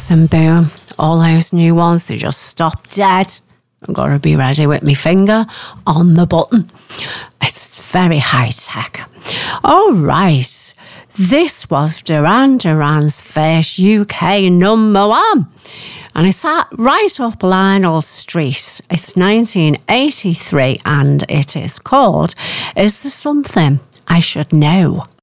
Yes, and boom, all those new ones, they just stop dead. I've got to be ready with my finger on the button. It's very high tech. All right, this was Duran Duran's first UK number one. And it's at Right Up Lionel Street. It's 1983 and it is called Is There Something I Should Know?